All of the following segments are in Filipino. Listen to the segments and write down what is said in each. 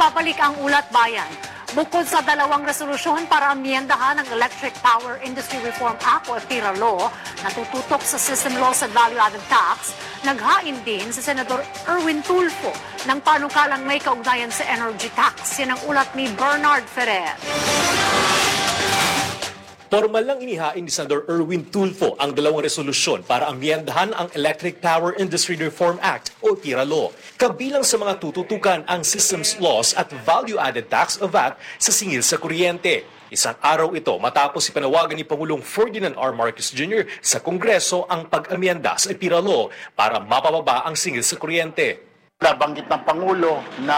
Nagbabalik ang Ulat Bayan. Bukod sa dalawang resolusyon para amyendahan ang Electric Power Industry Reform Act o EPIRA Law na tututok sa System Loss at Value-Added Tax, naghain din si Senador Erwin Tulfo ng panukalang may kaugnayan sa energy tax. Yan ang ulat ni Bernard Ferrer. Formal lang inihain ni Senador Erwin Tulfo ang dalawang resolusyon para amyendahan ang Electric Power Industry Reform Act o EPIRA Law. Kabilang sa mga tututukan ang Systems Loss at Value-Added Tax o VAT sa singil sa kuryente. Isang araw ito matapos ipanawagan ni Pangulong Ferdinand R. Marcos Jr. sa Kongreso ang pag-amyenda sa EPIRA Law para mapababa ang singil sa kuryente. Nabanggit ng Pangulo na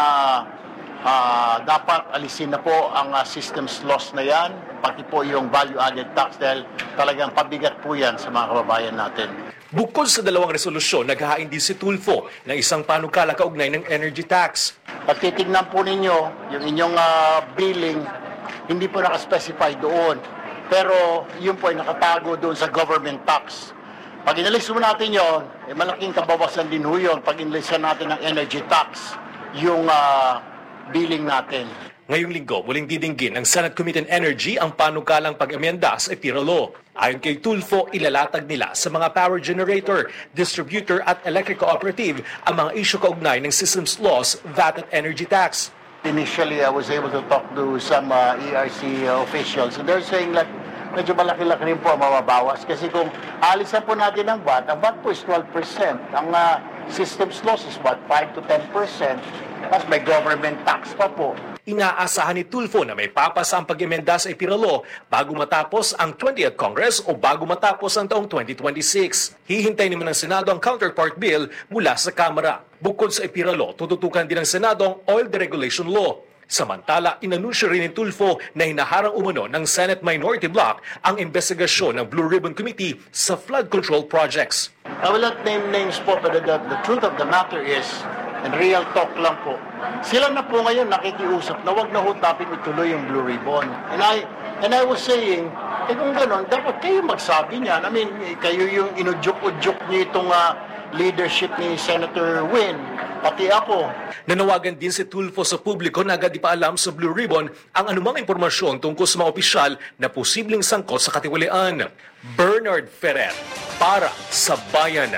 dapat alisin na po ang systems loss na yan, pati po yung value-added tax dahil talagang pabigat po yan sa mga kababayan natin. Bukod sa dalawang resolusyon, naghahain din si Tulfo ng isang panukala kaugnay ng energy tax. Pag titignan po ninyo, yung inyong billing, hindi po nakaspecify doon. Pero yun po ay nakatago doon sa government tax. Pag inalis mo natin yun, malaking kabawasan din ho yun. Pag inalisan natin ng energy tax, yung billing natin. Ngayong linggo, muling didinggin ng Senate Committee on Energy ang panukalang pag-amyenda sa EPIRA Law. Ayon kay Tulfo, ilalatag nila sa mga power generator, distributor at electric cooperative ang mga isyu kaugnay ng systems loss, VAT at energy tax. Initially, I was able to talk to some ERC officials and they're saying like, medyo malaki-laki rin po ang mababawas. Kasi kung alisan po natin ang VAT po is 12%. Ang systems loss is 5 to 10%. Tapos may government tax pa po. Inaasahan ni Tulfo na may papasa ang pag-emenda sa EPIRA Law bago matapos ang 20th Congress o bago matapos ang taong 2026. Hihintay naman ng Senado ang counterpart bill mula sa Kamara. Bukod sa EPIRA Law, tututukan din ng Senado ang Oil Deregulation Law. Samantala, inanunsyo rin ni Tulfo na hinaharang umano ng Senate Minority Bloc ang investigasyon ng Blue Ribbon Committee sa flood control projects. I will not name names po, but the truth of the matter is, and real talk lang po, sila na po ngayon nakikiusap na wag na hutapin ituloy yung Blue Ribbon. And I was saying, kung gano'n, dapat kayo magsabi niyan. I mean, kayo yung inudyok-udyok niyo itong leadership ni Senator Win, pati ako. Nanawagan din si Tulfo sa publiko na agad ipaalam sa Blue Ribbon ang anumang impormasyon tungkol sa mga opisyal na posibleng sangkot sa katiwalian. Bernard Ferrer, para sa Bayan.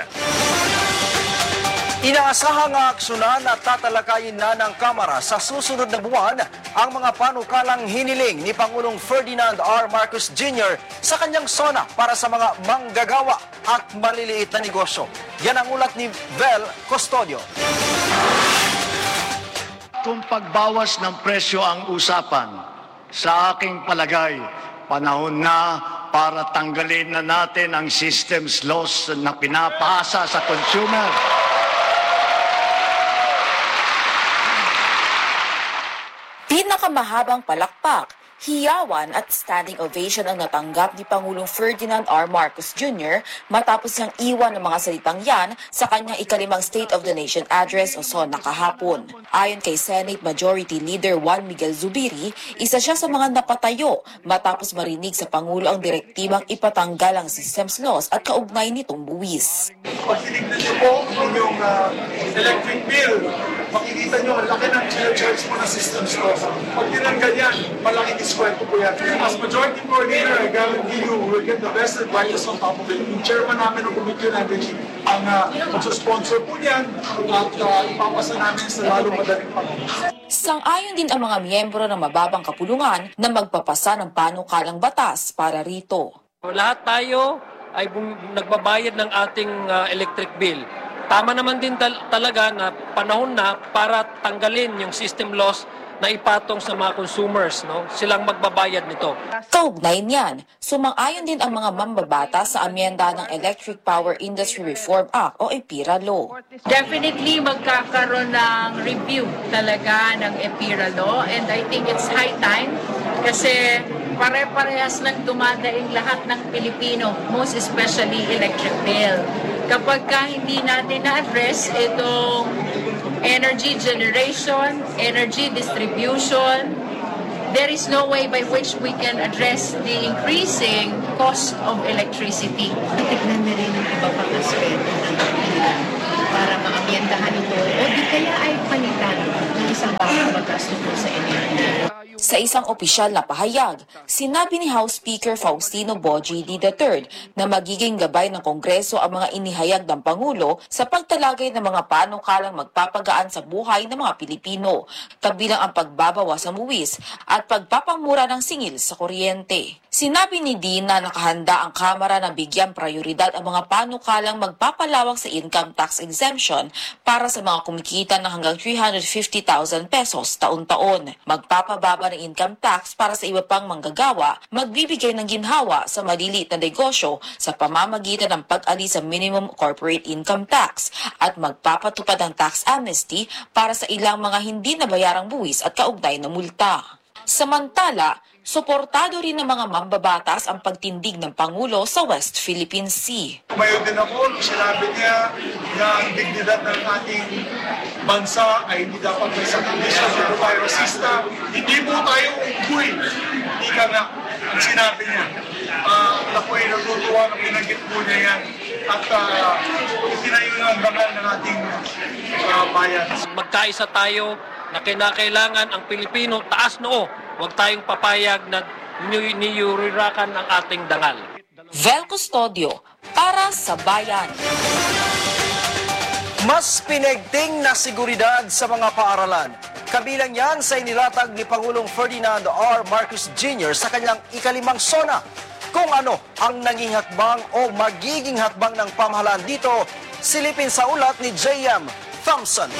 Inaasahang aksyonan at tatalakayin na ng Kamara sa susunod na buwan ang mga panukalang hiniling ni Pangulong Ferdinand R. Marcos Jr. sa kanyang SONA para sa mga manggagawa at maliliit na negosyo. Yan ang ulat ni Vel Custodio. Kung pagbawas ng presyo ang usapan, sa aking palagay, panahon na para tanggalin na natin ang systems loss na pinapasa sa consumer. Pinakamahabang palakpak, hiyawan at standing ovation ang natanggap ni Pangulong Ferdinand R. Marcos Jr. matapos niyang iwan ng mga salitang yan sa kanyang ikalimang State of the Nation Address o SONA kahapon. Ayon kay Senate Majority Leader Juan Miguel Zubiri, isa siya sa mga napatayo matapos marinig sa Pangulo ang direktibang ipatanggal ang systems loss at kaugnay nitong buwis. Pag tinignan niyo po yung electric bill, makikita niyo ang laki ng charge mo na systems loss. Pag tinanggal yan, malaking diskwento po yan. As majority coordinator, I guarantee you will get the best advice on top of it. Yung chairman namin ng Committee on Energy ang magsusponsor po niyan at ipapasa namin sa lalong madaling panahon. Sang-ayon din ang mga miyembro ng mababang kapulungan na magpapasa ng panukalang batas para rito. Lahat tayo ay nagbabayad ng ating electric bill. Tama naman din talaga na panahon na para tanggalin yung system loss na ipatong sa mga consumers, no? Silang magbabayad nito. Kaugnay niyan, sumang-ayon din ang mga mambabata sa amyenda ng Electric Power Industry Reform Act o EPIRA Law. Definitely magkakaroon ng review talaga ng EPIRA Law and I think it's high time kasi pare-parehas nang dumadaing lahat ng Pilipino, most especially electric bill. Kapag hindi natin na-address itong energy generation, energy distribution, there is no way by which we can address the increasing cost of electricity. Tignan na rin ang iba pang aspeto ng kanila para maamyendahan ito o di kaya ay palitan ng isang batas batas tungkol sa enerhiya. Sa isang opisyal na pahayag, sinabi ni House Speaker Faustino Bogie III na magiging gabay ng Kongreso ang mga inihayag ng Pangulo sa pagtalagay ng mga panukalang magpapagaan sa buhay ng mga Pilipino, kabilang ang pagbabawas sa buwis at pagpapamura ng singil sa kuryente. Sinabi ni Dean na nakahanda ang Kamara na bigyan prioridad ang mga panukalang magpapalawak sa income tax exemption para sa mga kumikita ng hanggang 350,000 pesos taon-taon. Magpapababa ng income tax para sa iba pang manggagawa, magbibigay ng ginhawa sa maliliit na negosyo sa pamamagitan ng pag-alis sa minimum corporate income tax at magpapatupad ng tax amnesty para sa ilang mga hindi nabayarang buwis at kaugnay na multa. Samantala, suportado rin ng mga mambabatas ang pagtindig ng Pangulo sa West Philippine Sea. Tumayo din ako nung sinabi niya na ang dignidad ng ating bansa ay hindi dapat may sakondisyon, hindi tayo rasista, hindi po tayo unggoy. Hindi ka nga ang sinabi niya. Ako ay natutuwa na pinagit po niya yan at itinayo na ang dangal ng ating bayan. Magkaisa tayo na kinakailangan ang Pilipino taas noo. Huwag tayong papayag na niyurirakan ang ating dangal. Vel Custodio para sa Bayan. Mas pinegting na seguridad sa mga paaralan. Kabilang yan sa inilatag ni Pangulong Ferdinand R. Marcos Jr. sa kanyang ika-5 SONA. Kung ano ang naging hakbang o magiging hakbang ng pamahalaan dito, silipin sa ulat ni J.M. Thompson.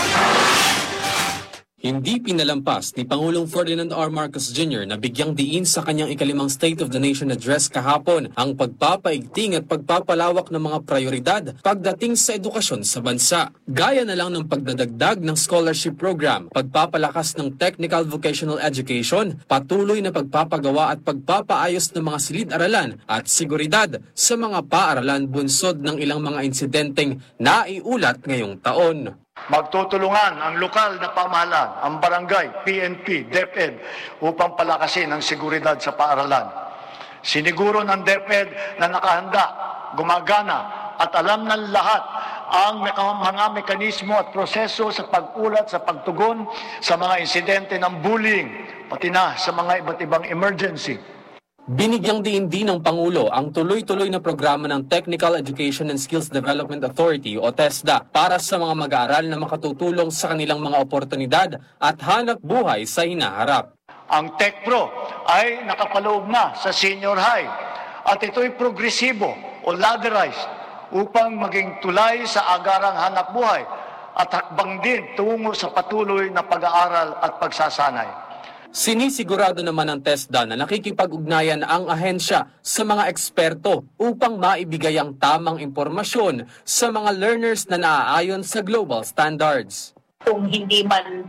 Hindi pinalampas ni Pangulong Ferdinand R. Marcos Jr. na bigyang diin sa kanyang ika-5 State of the Nation Address kahapon ang pagpapaigting at pagpapalawak ng mga prioridad pagdating sa edukasyon sa bansa. Gaya na lang ng pagdadagdag ng scholarship program, pagpapalakas ng technical vocational education, patuloy na pagpapagawa at pagpapaayos ng mga silid-aralan at seguridad sa mga paaralan bunsod ng ilang mga insidenteng naiulat ngayong taon. Magtutulungan ang lokal na pamahalaan, ang barangay, PNP, DepEd upang palakasin ang seguridad sa paaralan. Siniguro ng DepEd na nakahanda, gumagana at alam ng lahat ang mga mekanismo at proseso sa pag-ulat sa pagtugon sa mga insidente ng bullying, pati na sa mga iba't ibang emergency. Binigyang diin ng Pangulo ang tuloy-tuloy na programa ng Technical Education and Skills Development Authority o TESDA para sa mga mag-aaral na makatutulong sa kanilang mga oportunidad at hanap buhay sa hinaharap. Ang TechPro ay nakapaloob na sa senior high at ito'y progresibo o ladderized upang maging tulay sa agarang hanap buhay at hakbang din tungo sa patuloy na pag-aaral at pagsasanay. Sinisigurado naman ng TESDA na nakikipag-ugnayan ang ahensya sa mga eksperto upang maibigay ang tamang impormasyon sa mga learners na naaayon sa global standards. Kung hindi man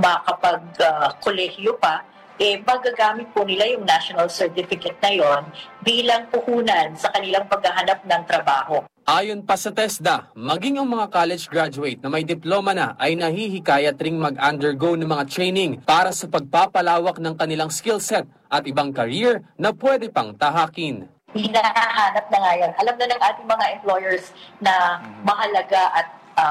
makapag-kolehiyo pa, magagamit po nila yung national certificate na yon bilang puhunan sa kanilang paghahanap ng trabaho. Ayon pa sa TESDA, maging ang mga college graduate na may diploma na ay nahihikayat ring mag-undergo ng mga training para sa pagpapalawak ng kanilang skill set at ibang career na pwede pang tahakin. Hinahanap na nga yan. Alam na ng ating mga employers na mahalaga at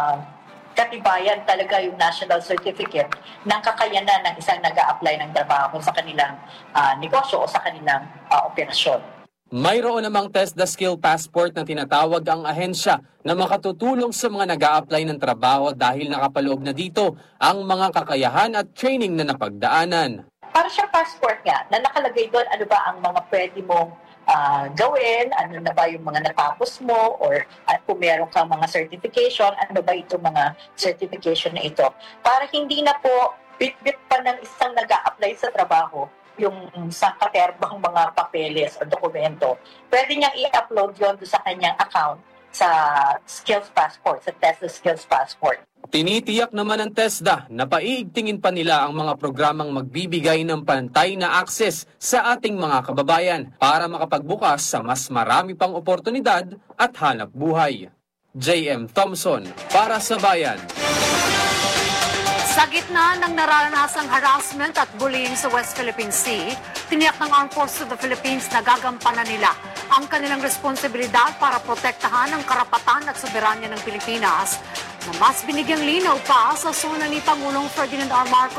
katibayan talaga yung national certificate ng kakayanan ng isang nag-a-apply ng trabaho sa kanilang negosyo o sa kanilang operasyon. Mayroon namang TESDA Skill Passport na tinatawag ang ahensya na makatutulong sa mga nag-a-apply ng trabaho dahil nakapaloob na dito ang mga kakayahan at training na napagdaanan. Para siyang passport nga, na nakalagay doon ano ba ang mga pwede mong gawin, ano na ba yung mga natapos mo, or kung meron kang mga certification, ano ba itong mga certification na ito. Para hindi na po bit-bit pa ng isang nag-a-apply sa trabaho yung sa katerbang mga papeles o dokumento, pwede niyang i-upload yun sa kanyang account sa Skills Passport, sa TESDA Skills Passport. Tinitiyak naman ng TESDA na paiigtingin pa nila ang mga programang magbibigay ng pantay na access sa ating mga kababayan para makapagbukas sa mas marami pang oportunidad at hanap buhay. J.M. Thompson para sa Bayan. Sa gitna ng naranasang harassment at bullying sa West Philippine Sea, tiniyak ng Armed Forces of the Philippines na gagampanan nila ang kanilang responsibilidad para protektahan ang karapatan at soberanya ng Pilipinas na mas binigyang linaw pa sa SONA ni Pangulong Ferdinand R. Marcos.